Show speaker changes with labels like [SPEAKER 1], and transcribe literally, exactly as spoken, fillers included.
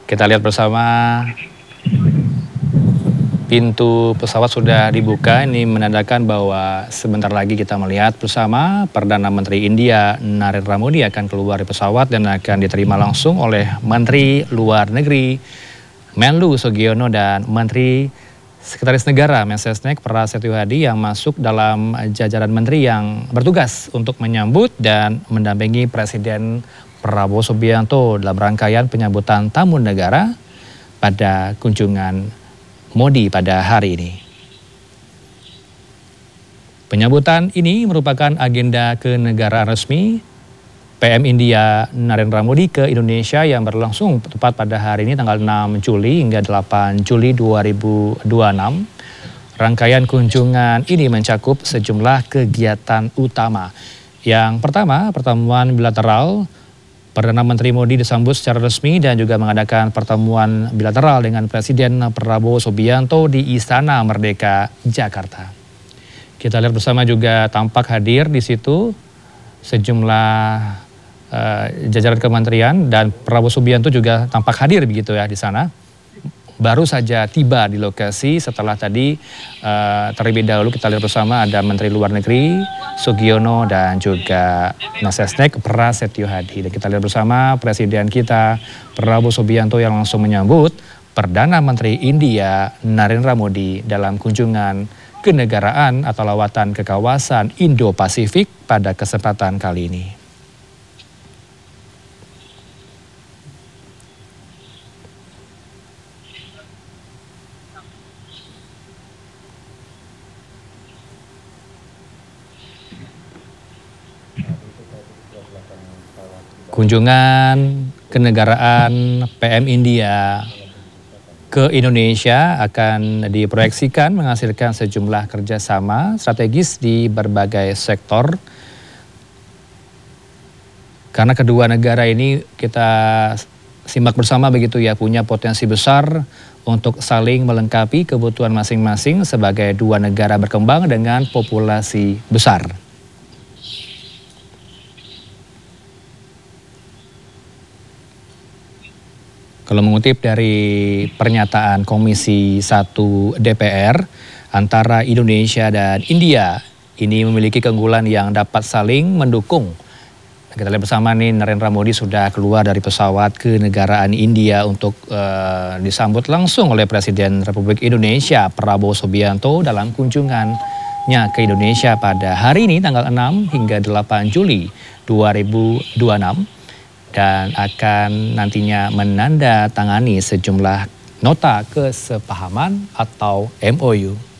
[SPEAKER 1] Kita lihat bersama pintu pesawat sudah dibuka. Ini menandakan bahwa sebentar lagi kita melihat bersama Perdana Menteri India Narendra Modi akan keluar dari pesawat dan akan diterima langsung oleh Menteri Luar Negeri Menlu Sugiono dan Menteri Sekretaris Negara Mensesnek Prasetyo Hadi yang masuk dalam jajaran menteri yang bertugas untuk menyambut dan mendampingi Presiden Prabowo Subianto dalam rangkaian penyambutan tamu negara pada kunjungan Modi pada hari ini. Penyambutan ini merupakan agenda kenegaraan resmi P M India Narendra Modi ke Indonesia yang berlangsung tepat pada hari ini tanggal enam Juli hingga delapan Juli dua ribu dua puluh enam. Rangkaian kunjungan ini mencakup sejumlah kegiatan utama. Yang pertama, pertemuan bilateral. Perdana Menteri Modi disambut secara resmi dan juga mengadakan pertemuan bilateral dengan Presiden Prabowo Subianto di Istana Merdeka, Jakarta. Kita lihat bersama juga tampak hadir di situ sejumlah uh, jajaran kementerian dan Prabowo Subianto juga tampak hadir begitu ya di sana. Baru saja tiba di lokasi setelah tadi uh, terlebih dahulu kita lihat bersama ada Menteri Luar Negeri Sugiono dan juga Mensesnek Prasetyo Hadi. Dan kita lihat bersama Presiden kita Prabowo Subianto yang langsung menyambut Perdana Menteri India Narendra Modi dalam kunjungan kenegaraan atau lawatan ke kawasan Indo-Pasifik pada kesempatan kali ini. Kunjungan kenegaraan P M India ke Indonesia akan diproyeksikan menghasilkan sejumlah kerjasama strategis di berbagai sektor. Karena kedua negara ini kita simak bersama begitu ya, punya potensi besar untuk saling melengkapi kebutuhan masing-masing sebagai dua negara berkembang dengan populasi besar. Kalau mengutip dari pernyataan Komisi satu D P R, antara Indonesia dan India ini memiliki keunggulan yang dapat saling mendukung. Kita lihat bersama nih, Narendra Modi sudah keluar dari pesawat kenegaraan India untuk uh, disambut langsung oleh Presiden Republik Indonesia Prabowo Subianto dalam kunjungannya ke Indonesia pada hari ini tanggal enam hingga delapan Juli dua ribu dua puluh enam. Dan akan nantinya menandatangani sejumlah nota kesepahaman atau M O U.